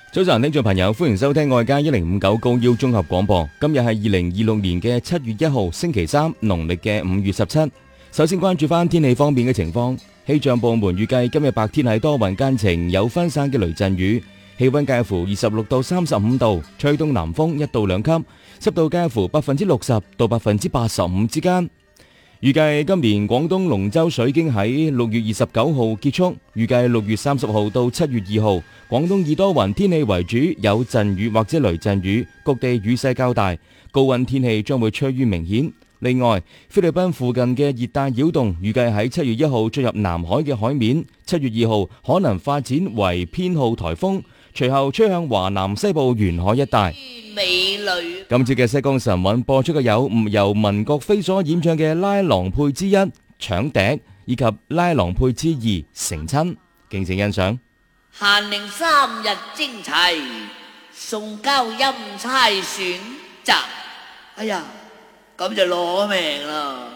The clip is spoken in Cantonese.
早晨，聽眾朋友，歡迎收聽愛家1059高腰綜合廣播。今日係2026年嘅7月1號星期三，農曆嘅5月17。首先關注翻天氣方面嘅情況，氣象部門預計今日白天係多雲間晴，有分散嘅雷陣雨，氣溫介乎26到35度，吹東南風1到2級，濕度介乎60%到85%之間。預計今年廣東龍舟水經喺6月29號結束，預計6月30號到7月2號，廣東以多雲天氣為主，有陣雨或者雷陣雨，各地雨勢較大，高溫天氣將會趨於明顯。另外，菲律賓附近嘅熱帶擾動預計喺7月1號進入南海嘅海面，7月2號可能發展為偏號颱風，隨後吹向華南西部沿海一帶。 美女， 今次嘅西江晨韻播出嘅有由文國飛所演唱嘅拉郎配之1搶笛，以及拉郎配之2成親，敬請欣賞。 限令3日徵齊，送交陰差選擇。哎呀，咁就攞命啦！